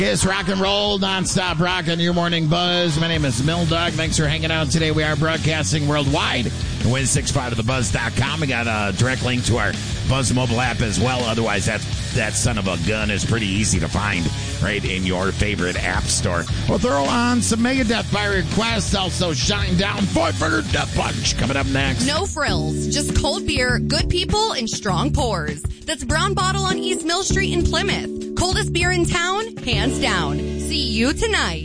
It's rock and roll, nonstop rock on your morning buzz. My name is Mill Dog. Thanks for hanging out today. We are broadcasting worldwide at win65thebuzz.com. We got a direct link to our Buzz mobile app as well. Otherwise, that son of a gun is pretty easy to find right in your favorite app store. We'll throw on some Megadeth by request. Also, Shine Down, Fight for Your Death Punch coming up next. No frills, just cold beer, good people, and strong pours. That's Brown Bottle on East Mill Street in Plymouth. Coldest beer in town, hands down. See you tonight.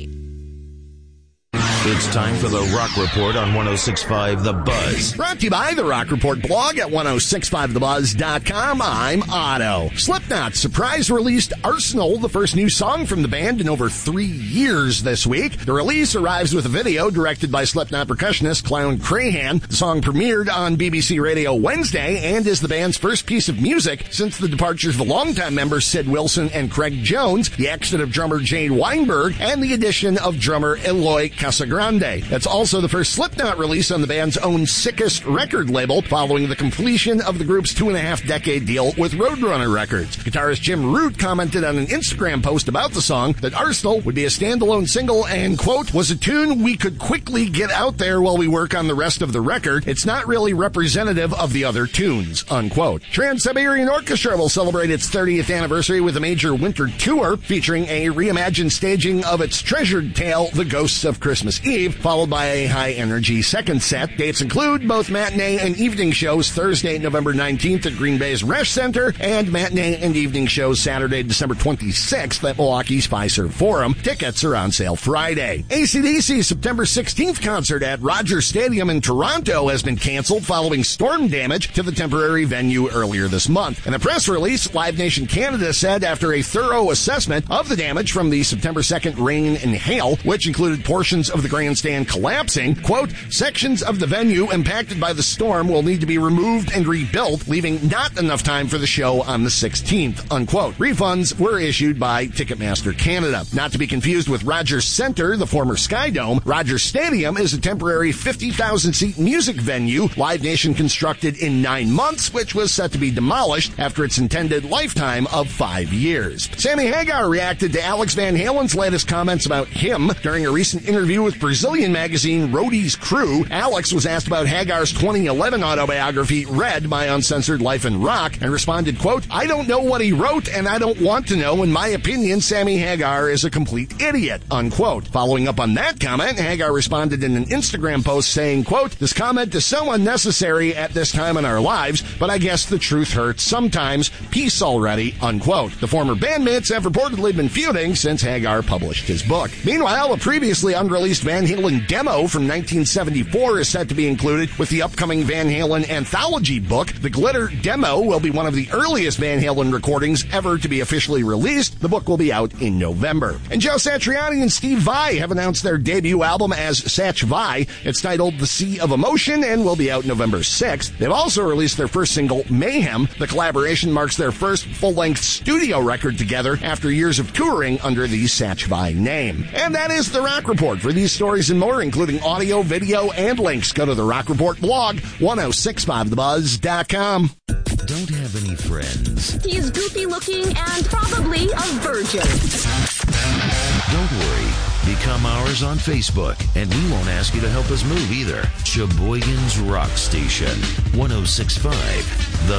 It's time for the Rock Report on 106.5 The Buzz. Brought to you by the Rock Report blog at 1065thebuzz.com. I'm Otto. Slipknot surprise released Arsenal, the first new song from the band in over 3 years this week. The release arrives with a video directed by Slipknot percussionist Clown Crahan. The song premiered on BBC Radio Wednesday and is the band's first piece of music since the departures of longtime members Sid Wilson and Craig Jones, the exit of drummer Jay Weinberg, and the addition of drummer Eloy Casagrande. That's also the first Slipknot release on the band's own Sickest record label, following the completion of the group's 2.5-decade deal with Roadrunner Records. Guitarist Jim Root commented on an Instagram post about the song that Arsenal would be a standalone single and, quote, was a tune we could quickly get out there while we work on the rest of the record. It's not really representative of the other tunes, unquote. Trans-Siberian Orchestra will celebrate its 30th anniversary with a major winter tour featuring a reimagined staging of its treasured tale, The Ghosts of Christmas Eve, followed by a high-energy second set. Dates include both matinee and evening shows Thursday, November 19th at Green Bay's Resch Center, and matinee and evening shows Saturday, December 26th at Milwaukee's Fiserv Forum. Tickets are on sale Friday. AC/DC's September 16th concert at Rogers Stadium in Toronto has been canceled following storm damage to the temporary venue earlier this month. In a press release, Live Nation Canada said after a thorough assessment of the damage from the September 2nd rain and hail, which included portions of the grandstand collapsing, quote, sections of the venue impacted by the storm will need to be removed and rebuilt, leaving not enough time for the show on the 16th, unquote. Refunds were issued by Ticketmaster Canada. Not to be confused with Rogers Center, the former Sky Dome, Rogers Stadium is a temporary 50,000-seat music venue Live Nation constructed in 9 months, which was set to be demolished after its intended lifetime of 5 years. Sammy Hagar reacted to Alex Van Halen's latest comments about him during a recent interview with Brazilian magazine Roadie's Crew. Alex was asked about Hagar's 2011 autobiography, Red, My Uncensored Life in Rock, and responded, quote, I don't know what he wrote, and I don't want to know. In my opinion, Sammy Hagar is a complete idiot, unquote. Following up on that comment, Hagar responded in an Instagram post saying, quote, this comment is so unnecessary at this time in our lives, but I guess the truth hurts sometimes. Peace already, unquote. The former bandmates have reportedly been feuding since Hagar published his book. Meanwhile, a previously unreleased Van Halen demo from 1974 is set to be included with the upcoming Van Halen anthology book. The Glitter demo will be one of the earliest Van Halen recordings ever to be officially released. The book will be out in November. And Joe Satriani and Steve Vai have announced their debut album as Satch Vai. It's titled The Sea of Emotion and will be out November 6th. They've also released their first single, Mayhem. The collaboration marks their first full-length studio record together after years of touring under the Satch Vai name. And that is the Rock Report. For these stories and more, including audio, video, and links, go to the Rock Report blog, 1065thebuzz.com. Don't have any friends. He's goofy looking and probably a virgin. Don't worry. Become ours on Facebook, and we won't ask you to help us move either. Sheboygan's Rock Station, 1065 The